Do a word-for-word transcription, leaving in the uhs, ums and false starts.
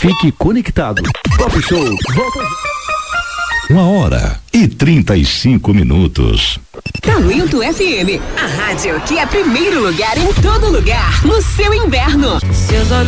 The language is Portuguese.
Fique conectado. Pop Show, volta. Uma hora e trinta e cinco minutos. Talento F M, a rádio que é primeiro lugar em todo lugar, no seu inverno. Seus olhos